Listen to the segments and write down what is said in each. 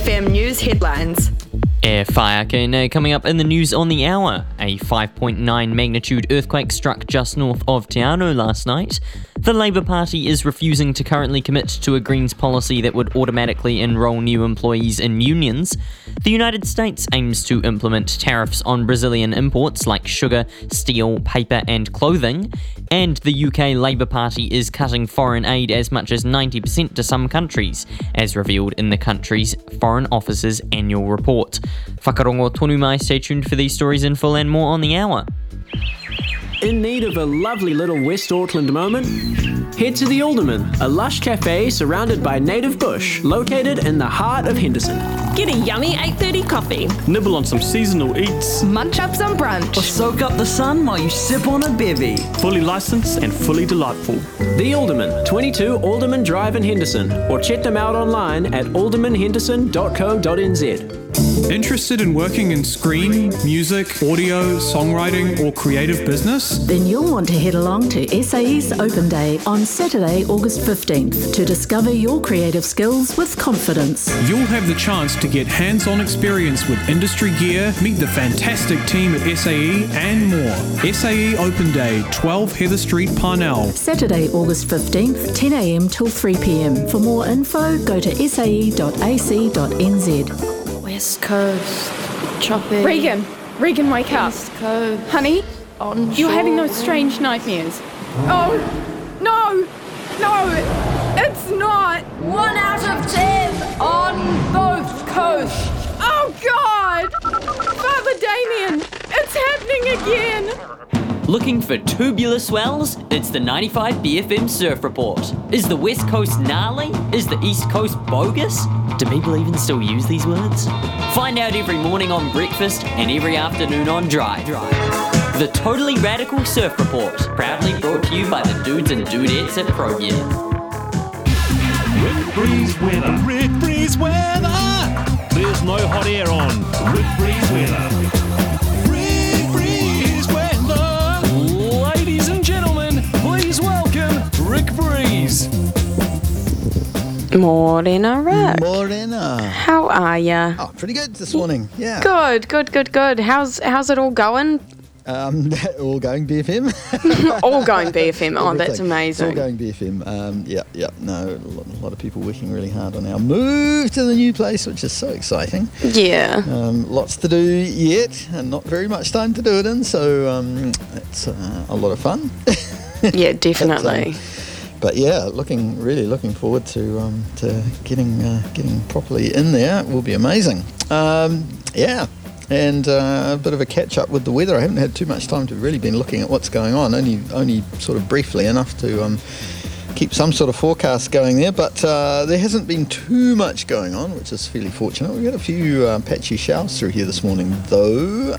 BFM News headlines. Air fire coming up in the news on the hour. A 5.9 magnitude earthquake struck just north of Te Anau last night. The Labour Party is refusing to currently commit to a Greens policy that would automatically enrol new employees in unions. The United States aims to implement tariffs on Brazilian imports like sugar, steel, paper and clothing. And the UK Labour Party is cutting foreign aid as much as 90% to some countries, as revealed in the country's Foreign Office's annual report. Whakarongo tonu mai, stay tuned for these stories in full and more on the hour. In need of a lovely little West Auckland moment? Head to the Alderman, a lush cafe surrounded by native bush, located in the heart of Henderson. Get a yummy 8:30 coffee. Nibble on some seasonal eats. Munch up some brunch. Or soak up the sun while you sip on a bevy. Fully licensed and fully delightful. The Alderman, 22 Alderman Drive in Henderson, or check them out online at aldermanhenderson.co.nz. Interested in working in screen, music, audio, songwriting, or creative business? Then you'll want to head along to SAE's Open Day on Saturday, August 15th to discover your creative skills with confidence. You'll have the chance to get hands-on experience with industry gear, meet the fantastic team at SAE, and more. SAE Open Day, 12 Heather Street, Parnell. Saturday, August 15th, 10 a.m. till 3 p.m. For more info, go to sae.ac.nz. West Coast, chopping. Regan, wake up. East Coast, Honey, onshore. you're having those strange nightmares. Oh, no, it's not. 1 out of 10 on both coasts. Oh, God! Father Damien, it's happening again. Looking for tubular swells? It's the 95 BFM Surf Report. Is the West Coast gnarly? Is the East Coast bogus? Do people even still use these words? Find out every morning on breakfast and every afternoon on Drive. The Totally Radical Surf Report, proudly brought to you by the dudes and dudettes at ProGear. Rick Breeze weather. Rick Breeze weather. There's no hot air on. Rick Breeze weather. Rick Breeze weather. Ladies and gentlemen, please welcome Rick Breeze. Morena, Rick. Morena. How are ya? Oh, pretty good this morning. Yeah. Good. How's it all going? All going BFM. All going BFM. Oh, that's Everything. amazing. All going BFM. Yeah. No, a lot of people working really hard on our move to the new place, which is so exciting. Yeah. Lots to do yet, and not very much time to do it in. So it's a lot of fun. Yeah, definitely. But yeah, really looking forward to getting properly in there. It will be amazing. Yeah. And a bit of a catch up with the weather. I haven't had too much time to really been looking at what's going on. Only sort of briefly enough to keep some sort of forecast going there. But there hasn't been too much going on, which is fairly fortunate. We've had a few patchy showers through here this morning, though.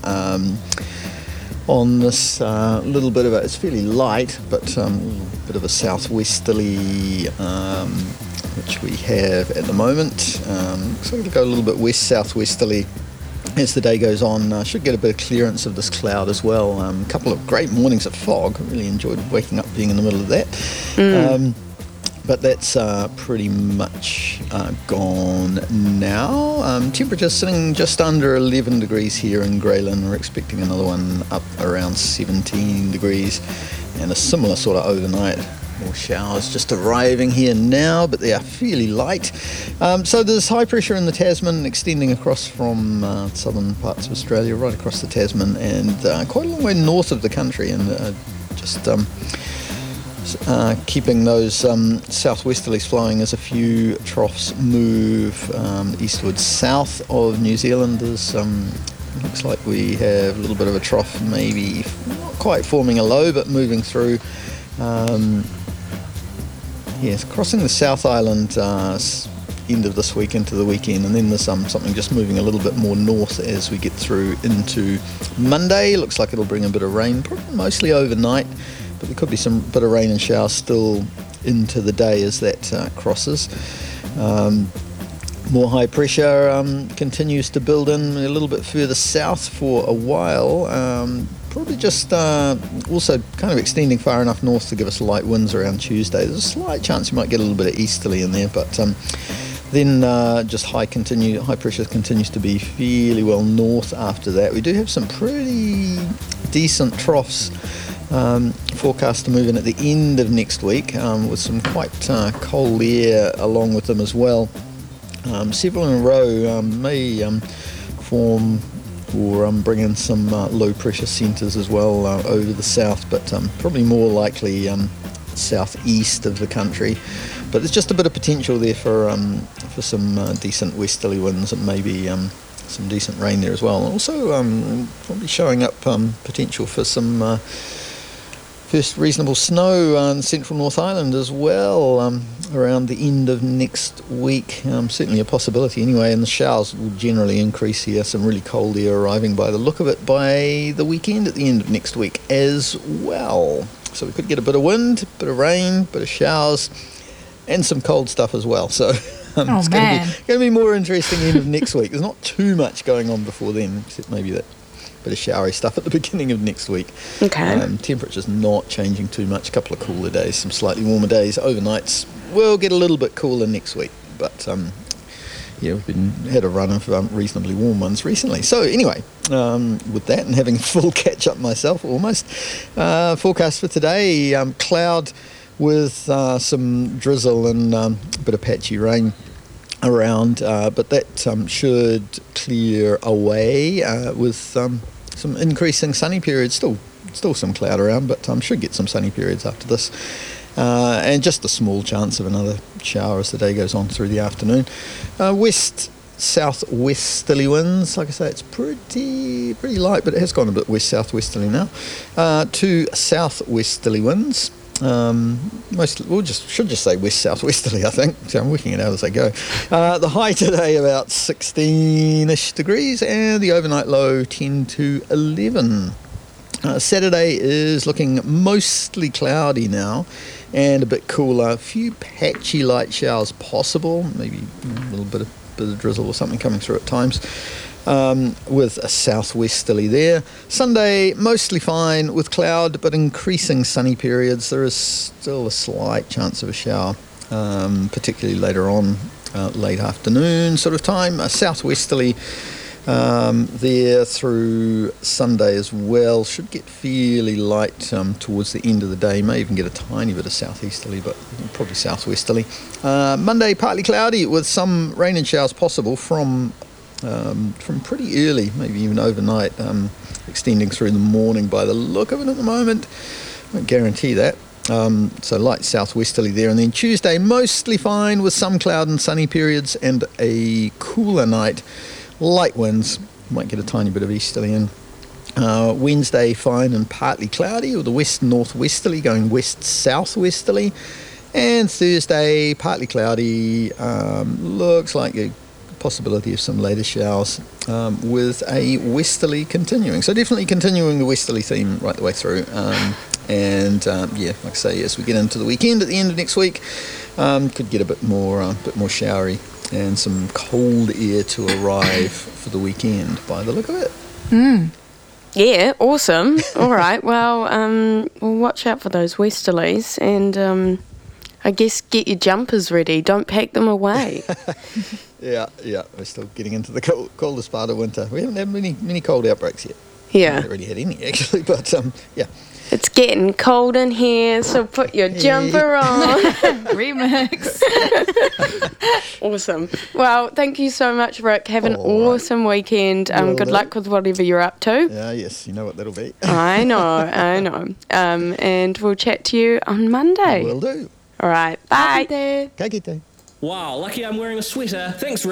On this little bit of it's fairly light, but a bit of a southwesterly, which we have at the moment. So it'll go a little bit west-southwesterly as the day goes on. Should get a bit of clearance of this cloud as well. A couple of great mornings of fog. I really enjoyed waking up being in the middle of that. But that's pretty much gone now. Temperature sitting just under 11 degrees here in Greyland. We're expecting another one up around 17 degrees and a similar sort of overnight. More showers just arriving here now, but they are fairly light. So there's high pressure in the Tasman extending across from southern parts of Australia right across the Tasman and quite a long way north of the country, and just keeping those southwesterlies flowing as a few troughs move eastwards south of New Zealand. There's looks like we have a little bit of a trough, maybe not quite forming a low, but moving through. Yes, crossing the South Island end of this week into the weekend, and then there's something just moving a little bit more north as we get through into Monday. Looks like it'll bring a bit of rain, probably mostly overnight, but there could be some bit of rain and showers still into the day as that crosses. More high pressure continues to build in a little bit further south for a while. Probably just also kind of extending far enough north to give us light winds around Tuesday. There's a slight chance you might get a little bit of easterly in there, but Then just high pressure continues to be fairly well north after that. We do have some pretty decent troughs forecast to move in at the end of next week with some quite cold air along with them as well. Several in a row may form or bring in some low pressure centres as well over the south, but probably more likely southeast of the country. But there's just a bit of potential there for some decent westerly winds and maybe some decent rain there as well. And also probably showing up potential for some first reasonable snow on central North Island as well around the end of next week. Certainly a possibility anyway, and the showers will generally increase here. Some really cold air arriving by the look of it by the weekend at the end of next week as well. So we could get a bit of wind, a bit of rain, a bit of showers, and some cold stuff as well. So it's going to be more interesting end of next week. There's not too much going on before then, except maybe that bit of showery stuff at the beginning of next week. Okay. Temperature's not changing too much. A couple of cooler days, some slightly warmer days. Overnights will get a little bit cooler next week, but we've had a run of reasonably warm ones recently. So anyway, with that and having full catch up myself almost, forecast for today, cloud with some drizzle and a bit of patchy rain around, but that should clear away with some increasing sunny periods. Still some cloud around, but should get some sunny periods after this. And just a small chance of another shower as the day goes on through the afternoon. West southwesterly winds, like I say, it's pretty light, but it has gone a bit west southwesterly now. 2 southwesterly winds. Should just say west southwesterly, I think. So I'm working it out as I go. The high today about 16ish degrees, and the overnight low 10 to 11. Saturday is looking mostly cloudy now and a bit cooler. A few patchy light showers possible, maybe a little bit of drizzle or something coming through at times, with a southwesterly there. Sunday mostly fine with cloud but increasing sunny periods. There is still a slight chance of a shower, particularly later on, late afternoon sort of time. A southwesterly there through Sunday as well. Should get fairly light towards the end of the day. May even get a tiny bit of southeasterly, but probably southwesterly. Monday partly cloudy with some rain and showers possible from pretty early, maybe even overnight, extending through the morning by the look of it at the moment. Won't guarantee that. So light southwesterly there, and then Tuesday mostly fine with some cloud and sunny periods and a cooler night. Light winds, might get a tiny bit of easterly in. Wednesday fine and partly cloudy with the west northwesterly going west southwesterly, and Thursday partly cloudy, looks like a possibility of some later showers with a westerly continuing. So definitely continuing the westerly theme right the way through. Like I say, as we get into the weekend at the end of next week, could get a bit more showery and some cold air to arrive for the weekend by the look of it. Yeah, awesome. All right, well, we'll watch out for those westerlies, and I guess get your jumpers ready. Don't pack them away. Yeah, we're still getting into the coldest part of winter. We haven't had many cold outbreaks yet. Yeah. We haven't really had any, actually, but yeah. It's getting cold in here, so put your jumper on. Remix. Awesome. Well, thank you so much, Rick. Have an awesome weekend. Good luck with whatever you're up to. Yes, you know what that'll be. I know. And we'll chat to you on Monday. Will do. All right, bye. Ka kite. Wow, lucky I'm wearing a sweater. Thanks, Rick.